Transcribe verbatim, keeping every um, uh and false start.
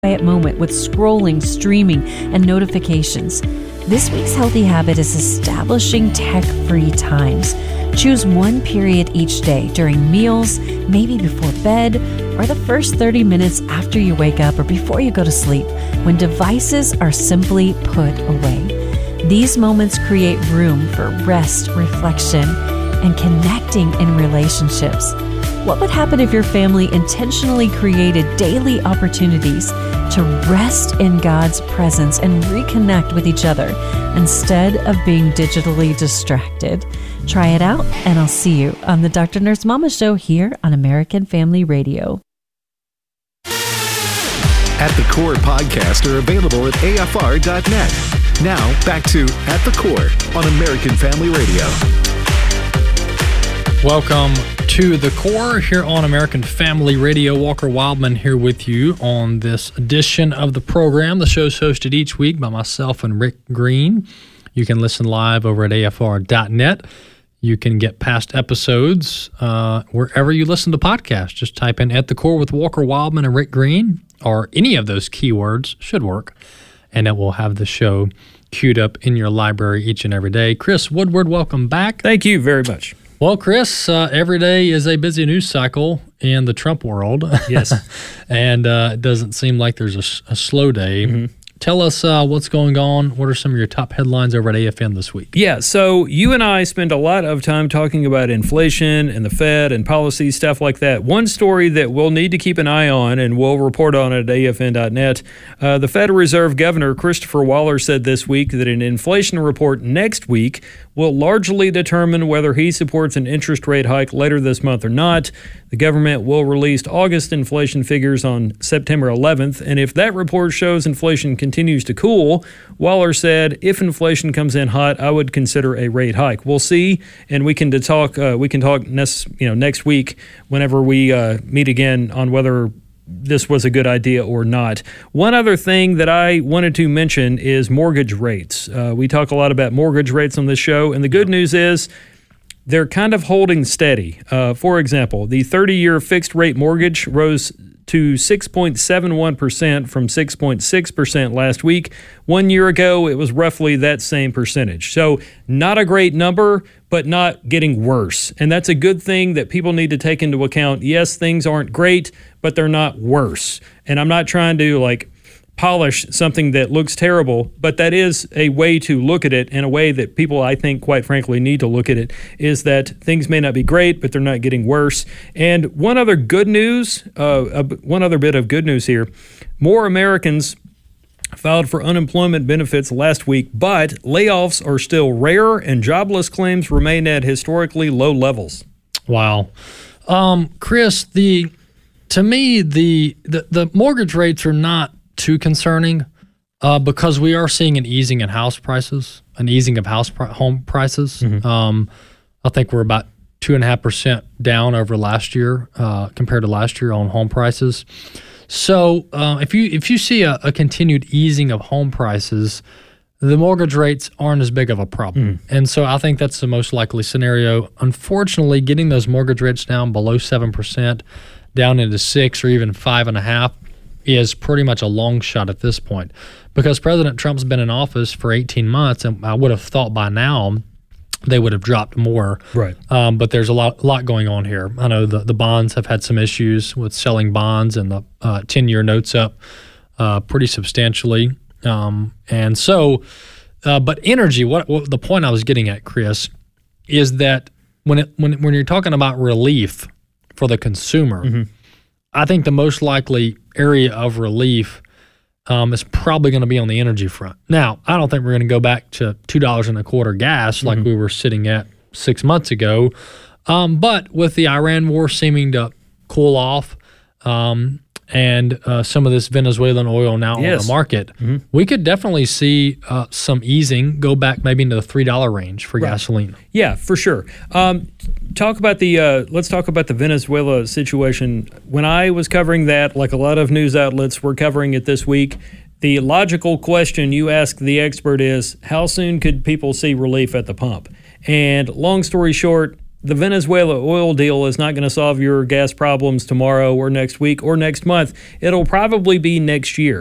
quiet moment with scrolling, streaming, and notifications. This week's healthy habit is establishing tech-free times. Choose one period each day during meals, maybe before bed, or the first thirty minutes after you wake up or before you go to sleep, when devices are simply put away. These moments create room for rest, reflection, and connecting in relationships. What would happen if your family intentionally created daily opportunities to rest in God's presence and reconnect with each other instead of being digitally distracted? Try it out, and I'll see you on the Doctor Nurse Mama Show here on American Family Radio. At the Core podcasts are available at A F R dot net. Now, back to At the Core on American Family Radio. Welcome to The Core here on American Family Radio. Walker Wildman here with you on this edition of the program. The show's hosted each week by myself and Rick Green. You can listen live over at A F R dot net. You can get past episodes uh, wherever you listen to podcasts. Just type in At the Core with Walker Wildman and Rick Green, or any of those keywords should work, and it will have the show queued up in your library each and every day. Chris Woodward, welcome back. Thank you very much. Well, Chris, uh, every day is a busy news cycle in the Trump world. Yes. and uh, it doesn't seem like there's a, a slow day. Mm-hmm. Tell us uh, what's going on. What are some of your top headlines over at A F M this week? Yeah, so you and I spend a lot of time talking about inflation and the Fed and policy, stuff like that. One story that we'll need to keep an eye on, and we'll report on it at A F N dot net, uh, the Federal Reserve Governor Christopher Waller said this week that an inflation report next week will largely determine whether he supports an interest rate hike later this month or not. The government will release August inflation figures on September eleventh, and if that report shows inflation continues to cool, Waller said, if inflation comes in hot, I would consider a rate hike. We'll see, and we can talk. Uh, we can talk next, you know, next week whenever we uh, meet again on whether this was a good idea or not. One other thing that I wanted to mention is mortgage rates. Uh, we talk a lot about mortgage rates on this show, and the good news is they're kind of holding steady. Uh, for example, the thirty-year fixed-rate mortgage rose to six point seven one percent from six point six percent last week. One year ago, it was roughly that same percentage. So not a great number, but not getting worse. And that's a good thing that people need to take into account. Yes, things aren't great, but they're not worse. And I'm not trying to like polish something that looks terrible, but that is a way to look at it, and a way that people, I think, quite frankly, need to look at it, is that things may not be great, but they're not getting worse. And one other good news, uh, one other bit of good news here, more Americans filed for unemployment benefits last week, but layoffs are still rare and jobless claims remain at historically low levels. Wow. Um, Chris, the to me, the, the, the mortgage rates are not too concerning uh, because we are seeing an easing in house prices, an easing of house pri- home prices. Mm-hmm. Um, I think we're about two and a half percent down over last year uh, compared to last year on home prices. So uh, if you if you see a, a continued easing of home prices, the mortgage rates aren't as big of a problem. Mm. And so I think that's the most likely scenario. Unfortunately, getting those mortgage rates down below seven percent, down into six or even five and a half, is pretty much a long shot at this point, because President Trump's been in office for eighteen months, and I would have thought by now they would have dropped more. Right. Um, but there's a lot lot going on here. I know the, the bonds have had some issues with selling bonds, and the uh, ten-year notes up uh, pretty substantially. Um, and so, uh, but energy, what, what the point I was getting at, Chris, is that when it, when when you're talking about relief for the consumer, mm-hmm. I think the most likely area of relief um, is probably going to be on the energy front. Now, I don't think we're going to go back to two dollars and a quarter gas like mm-hmm. we were sitting at six months ago. Um, but with the Iran war seeming to cool off um, and uh, some of this Venezuelan oil now yes. on the market, mm-hmm. we could definitely see uh, some easing, go back maybe into the three dollars range for right. gasoline. Yeah, for sure. Um, talk about the uh, let's talk about the Venezuela situation. When I was covering that, like a lot of news outlets were covering it this week, the logical question you ask the expert is, how soon could people see relief at the pump? And long story short, the Venezuela oil deal is not going to solve your gas problems tomorrow or next week or next month. It'll probably be next year.